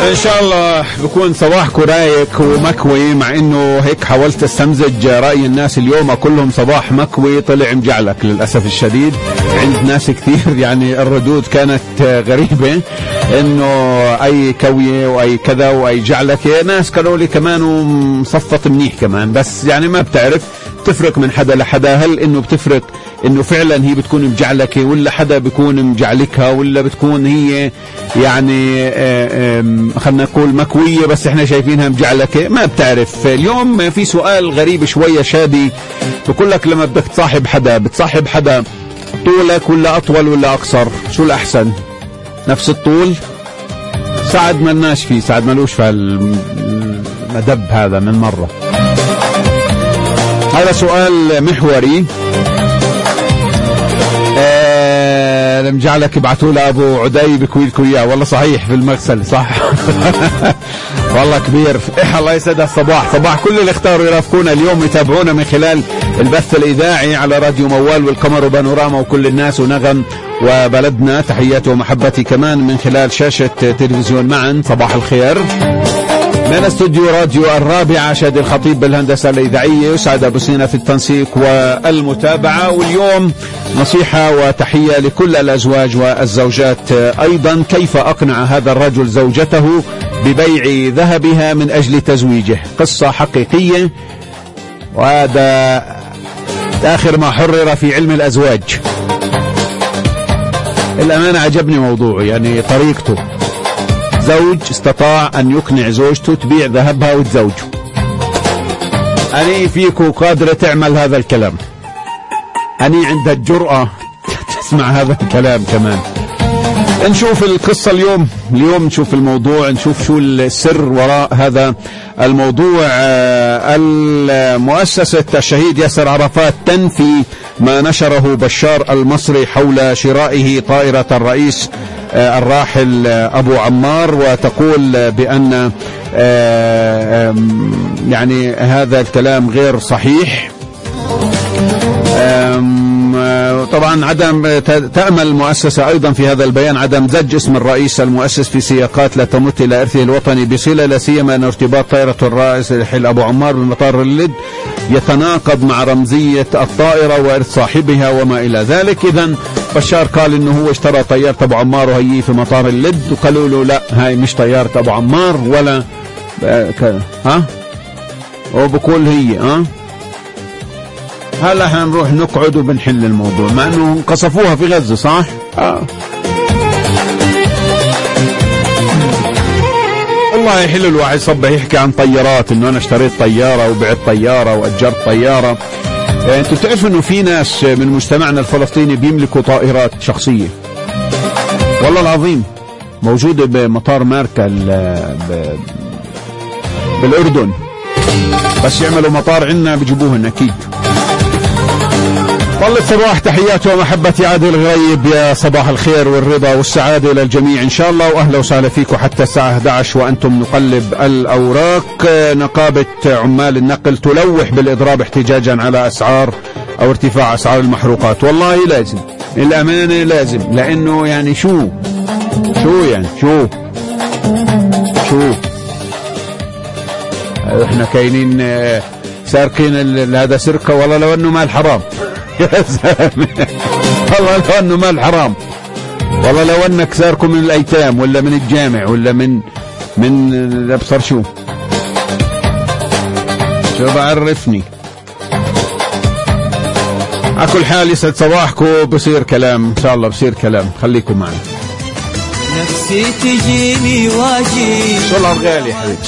ان شاء الله بكون صباحكم رايق ومكوي، مع انه هيك حاولت استمزج راي الناس اليوم كلهم صباح مكوي طلع مجعلك للاسف الشديد عند ناس كثير. يعني الردود كانت غريبه، انه اي كويه واي كذا واي جعلكه. ناس قالوا لي كمان مصفط منيح كمان، بس يعني ما بتعرف تفرق من حدا لحدا. هل انه بتفرق انه فعلا هي بتكون مجعلكه، ولا حدا بيكون مجعلكها، ولا بتكون هي يعني خلنا نقول مكويه بس احنا شايفينها مجعلكه؟ ما بتعرف. اليوم في سؤال غريب شويه شادي، بقول لك لما بدك تصاحب حدا، بتصاحب حدا طولك ولا اطول ولا اقصر؟ شو الاحسن؟ نفس الطول؟ سعد ملناش فيه، سعد ملوش في المدب هذا من مره. هذا سؤال محوري. مجعلك ابعتوا له ابو عدي بكوي لكم اياه. والله صحيح في المغسل صح. والله كبير. الله يسعد الصباح، صباح كل اللي اختاروا يرافقونا اليوم يتابعونا من خلال البث الاذاعي على راديو موال والقمر وبانوراما وكل الناس ونغم وبلدنا. تحياتي ومحبتي كمان من خلال شاشه تلفزيون معا. صباح الخير من استوديو راديو الرابعة. شادي الخطيب بالهندسة الإذاعية، يسعد أبو سينا في التنسيق والمتابعة. واليوم نصيحة وتحية لكل الأزواج والزوجات أيضا. كيف أقنع هذا الرجل زوجته ببيع ذهبها من أجل تزويجه؟ قصة حقيقية، وهذا آخر ما حرر في علم الأزواج. الأمانة عجبني موضوعه، يعني طريقته. زوج استطاع أن يقنع زوجته تبيع ذهبها وتزوجه. أني فيكو قادرة تعمل هذا الكلام؟ أني عندها الجرأة تسمع هذا الكلام كمان؟ نشوف القصة اليوم نشوف الموضوع، نشوف شو السر وراء هذا الموضوع. المؤسسة الشهيد ياسر عرفات تنفي ما نشره بشار المصري حول شرائه طائرة الرئيس الراحل أبو عمار، وتقول بأن يعني هذا الكلام غير صحيح. طبعا عدم تأمل المؤسسة أيضا في هذا البيان عدم زج اسم الرئيس المؤسس في سياقات لا تمت إلى إرثه الوطني بصلة، لا سيما أن ارتباط طائرة الرئيس الراحل أبو عمار بمطار اللد يتناقض مع رمزية الطائرة وإرث صاحبها وما إلى ذلك. إذن بشار قال إنه هو اشترى طيارة أبو عمار وهي في مطار اللد، وقالوا له لا هاي مش طيارة أبو عمار ولا وبقول هي هلا حنروح نقعد وبنحل الموضوع، مع انه قصفوها في غزة صح؟ والله يحل الواحد صبح يحكي عن طيارات، انه انا اشتريت طيارة وبعت طيارة واجرت طيارة. انتوا تعرفوا انه في ناس من مجتمعنا الفلسطيني بيملكوا طائرات شخصية، والله العظيم موجودة بمطار ماركا بالاردن، بس يعملوا مطار عنا بيجيبوهن اكيد. طلت صباح تحياتي ومحبتي عادل الغريب. يا صباح الخير والرضا والسعادة إلى الجميع إن شاء الله، وأهلا وسهلا فيكم حتى الساعة 11 وأنتم نقلب الأوراق. نقابة عمال النقل تلوح بالإضراب احتجاجا على أسعار أو ارتفاع أسعار المحروقات. والله لازم، الأمانة لازم، لأنه يعني شو احنا كاينين سارقين هذا سرقة، والله لو انه مال حرام. يا زلمة والله لو انه مال حرام، والله لو انك سارقوا من الايتام ولا من الجامع ولا من ابصر شو بعرفني. على كل حال يسعد صباحكم، بصير كلام ان شاء الله، بصير كلام، خليكم معنا. نفسي تجيني واجي شو الأرغال يا حبيبي.